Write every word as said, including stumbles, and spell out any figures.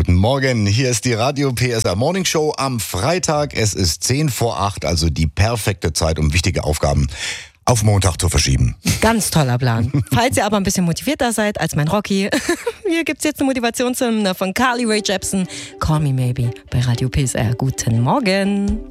Guten Morgen, hier ist die Radio P S R Morning Show am Freitag. Es ist zehn vor acht, also die perfekte Zeit, um wichtige Aufgaben auf Montag zu verschieben. Ganz toller Plan. Falls ihr aber ein bisschen motivierter seid als mein Rocky, hier gibt's jetzt eine Motivationshymne von Carly Rae Jepsen. Call Me Maybe bei Radio P S R. Guten Morgen.